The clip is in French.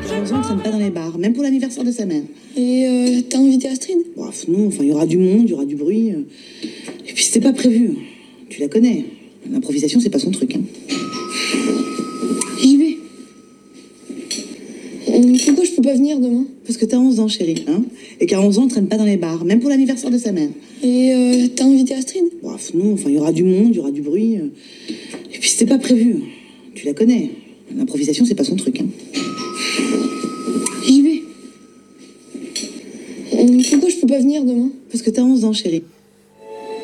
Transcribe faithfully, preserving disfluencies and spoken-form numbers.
onze ans, on traîne pas dans les bars, même pour l'anniversaire de sa mère. Et euh, t'as invité Astrid? Bref, non, enfin, il y aura du monde, il y aura du bruit. Et puis, c'était pas prévu. Tu la connais. L'improvisation, c'est pas son truc. Hein. J'y vais. Pourquoi je peux pas venir demain? Parce que t'as onze ans, chérie. Hein, et qu'à onze ans, on traîne pas dans les bars, même pour l'anniversaire de sa mère. Et euh, t'as invité Astrid? Bref, non, enfin, il y aura du monde, il y aura du bruit. Et puis, c'était pas prévu. Tu la connais. L'improvisation, c'est pas son truc. Hein. J'y vais. Pourquoi je peux pas venir demain? Parce que t'as onze ans, chérie.